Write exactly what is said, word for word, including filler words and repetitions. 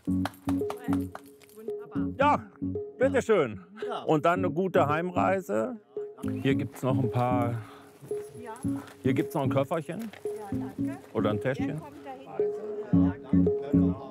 Ja, bitteschön. Und dann eine gute Heimreise. Hier gibt es noch ein paar. Hier gibt es noch ein Köfferchen. Oder ein Täschchen. Kommt dahin.